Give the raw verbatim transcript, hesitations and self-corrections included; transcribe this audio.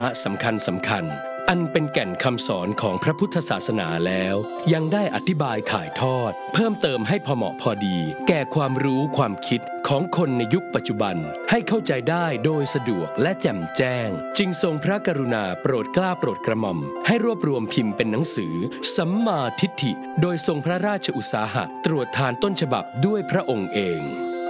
สำคัญสำคัญอันเป็นแก่นคำสอนของพระพุทธศาสนาแล้วยังได้อธิบายถ่ายทอดเพิ่มเติมให้พอเหมาะพอดีแก่ความรู้ความคิดของคนในยุคปัจจุบันให้เข้าใจได้โดยสะดวกและแจ่มแจ้งจึงทรงพระกรุณาโปรดเกล้าโปรดกระหม่อมให้รวบรวมพิมพ์เป็นหนังสือสัมมาทิฏฐิโดยทรงพระราชอุตสาหะตรวจทานต้นฉบับด้วยพระองค์เอง